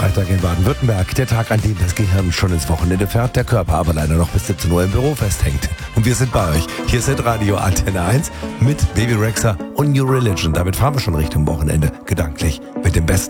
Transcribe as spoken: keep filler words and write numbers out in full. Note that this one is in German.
Freitag in Baden-Württemberg. Der Tag, an dem das Gehirn schon ins Wochenende fährt, der Körper aber leider noch bis siebzehn Uhr im Büro festhängt. Und wir sind bei euch. Hier ist Radio Antenne eins mit Baby Rexha und New Religion. Damit fahren wir schon Richtung Wochenende, gedanklich, mit dem Besten.